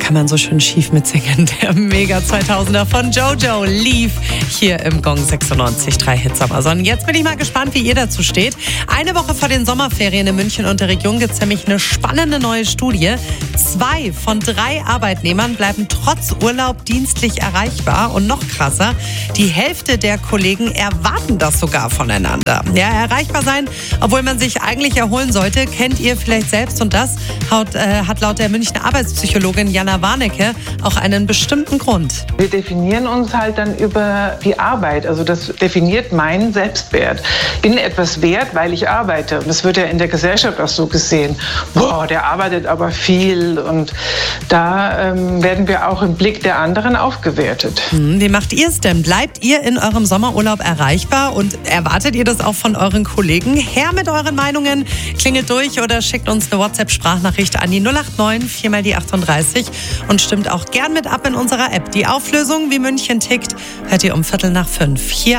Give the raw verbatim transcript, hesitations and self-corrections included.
kann man so schön schief mitsingen. Der Mega zweitausender von Jojo lief hier im Gong sechsundneunzig Komma drei Hit Sommerson. Jetzt bin ich mal gespannt, wie ihr dazu steht. Eine Woche vor den Sommerferien in München und der Region gibt es nämlich eine spannende neue Studie. Zwei von drei Arbeitnehmern bleiben trotz Urlaub dienstlich erreichbar. Und noch krasser, die Hälfte der Kollegen erwarten das sogar voneinander. Ja, erreichbar sein, obwohl man sich eigentlich erholen sollte, kennt ihr vielleicht selbst. Und das hat, äh, hat laut der Münchner Arbeitspsychologin Jana Warnecke auch einen bestimmten Grund. Wir definieren uns halt dann über die Arbeit. Also das definiert meinen Selbstwert. Ich bin etwas wert, weil ich arbeite. Und das wird ja in der Gesellschaft auch so gesehen. Boah, der arbeitet aber viel. Und da ähm, werden wir auch im Blick der anderen aufgewertet. Hm, wie macht ihr es denn? Bleibt ihr in eurem Sommerurlaub erreichbar? Und erwartet ihr das auch von euren Kollegen? Her mit euren Meinungen. Klingelt durch oder schickt uns eine WhatsApp-Sprachnachricht an die null acht neun vier mal die achtunddreißig und stimmt auch gern mit ab in unserer App. Die Auflösung, wie München tickt, hört ihr um Viertel nach fünf hier